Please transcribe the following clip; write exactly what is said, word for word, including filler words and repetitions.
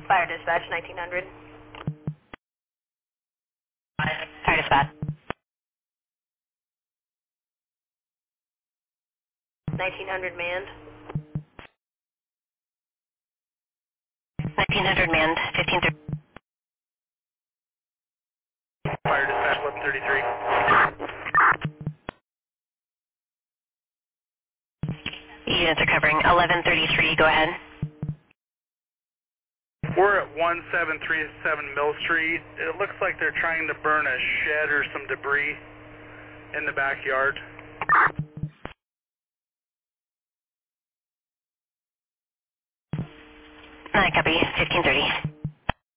Fire dispatch, nineteen hundred. Fire dispatch. nineteen hundred manned. nineteen hundred manned, fifteen thirty. Fire dispatch, eleven thirty-three. Units are covering eleven thirty-three, go ahead. We're at one seven three seven Mill Street. It looks like they're trying to burn a shed or some debris in the backyard. I copy, fifteen thirty.